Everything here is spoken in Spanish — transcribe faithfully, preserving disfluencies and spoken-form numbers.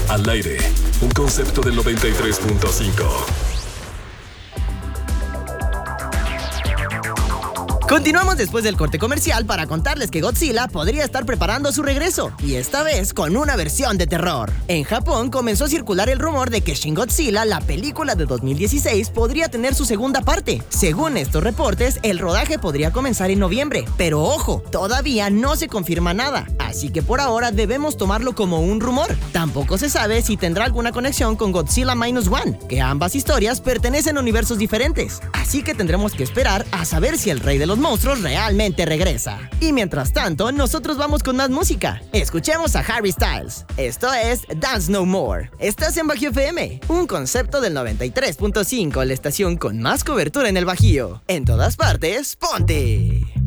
Al aire, un concepto del noventa y tres punto cinco. Continuamos después del corte comercial para contarles que Godzilla podría estar preparando su regreso, y esta vez con una versión de terror. En Japón comenzó a circular el rumor de que Shin Godzilla, la película de dos mil dieciséis, podría tener su segunda parte. Según estos reportes, el rodaje podría comenzar en noviembre, pero ojo, todavía no se confirma nada, así que por ahora debemos tomarlo como un rumor. Tampoco se sabe si tendrá alguna conexión con Godzilla Minus One, que ambas historias pertenecen a universos diferentes, así que tendremos que esperar a saber si el rey de los monstruos realmente regresa. Y mientras tanto, nosotros vamos con más música. Escuchemos a Harry Styles. Esto es Dance No More. Estás en Bajío F M, un concepto del noventa y tres punto cinco, la estación con más cobertura en el Bajío. En todas partes, ¡ponte!